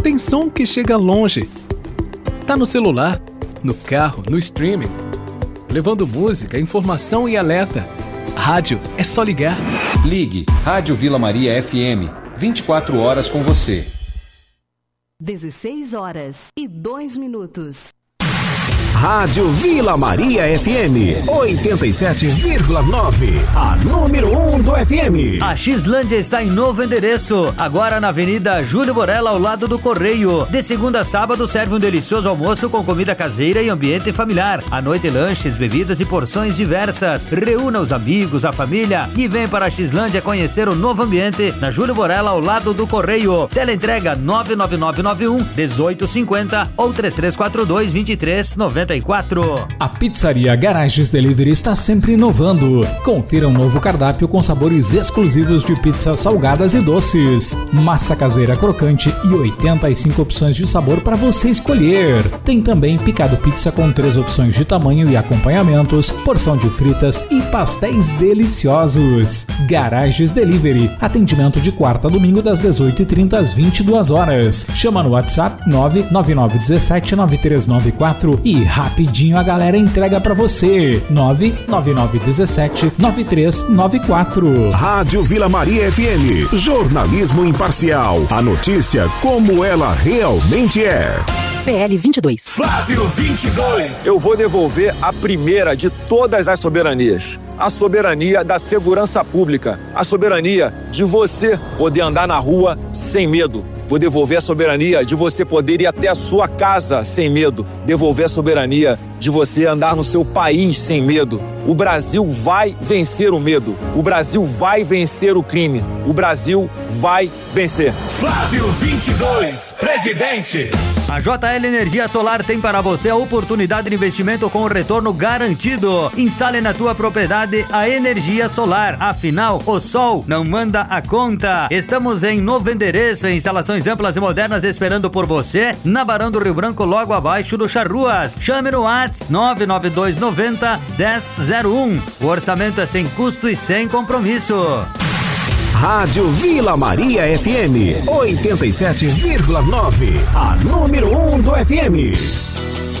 Tem som que chega longe. Tá no celular, no carro, no streaming, levando música, informação e alerta. Rádio é só ligar. Ligue Rádio Vila Maria FM. 24 horas com você. 16h02. Rádio Vila Maria FM 87,9, a número 1 do FM. A Xlândia está em novo endereço, agora na Avenida Júlio Borella, ao lado do Correio. De segunda a sábado serve um delicioso almoço com comida caseira e ambiente familiar. À noite, lanches, bebidas e porções diversas. Reúna os amigos, a família e vem para a Xlândia conhecer o novo ambiente na Júlio Borella, ao lado do Correio. Teleentrega 99991 1850 ou 3342 2394. A Pizzaria Garages Delivery está sempre inovando. Confira um novo cardápio com sabores exclusivos de pizzas salgadas e doces. Massa caseira crocante e 85 opções de sabor para você escolher. Tem também picado pizza com 3 opções de tamanho e acompanhamentos, porção de fritas e pastéis deliciosos. Garages Delivery. Atendimento de quarta a domingo das 18h30 às 22 horas. Chama no WhatsApp 999179394 e rapidinho a galera entrega pra você. 999179394. Rádio Vila Maria FM. Jornalismo imparcial. A notícia como ela realmente é. PL 22. Flávio 22. Eu vou devolver a primeira de todas as soberanias. A soberania da segurança pública. A soberania de você poder andar na rua sem medo. Vou devolver a soberania de você poder ir até a sua casa sem medo. Devolver a soberania de você andar no seu país sem medo. O Brasil vai vencer o medo. O Brasil vai vencer o crime. O Brasil vai vencer. Flávio 22, presidente. A JL Energia Solar tem para você a oportunidade de investimento com retorno garantido. Instale na tua propriedade a energia solar. Afinal, o sol não manda a conta. Estamos em novo endereço, em instalações amplas e modernas esperando por você, na Barão do Rio Branco, logo abaixo do Charruas. Chame no WhatsApp 99290-1001. O orçamento é sem custo e sem compromisso. Rádio Vila Maria FM 87,9, a número 1 do FM.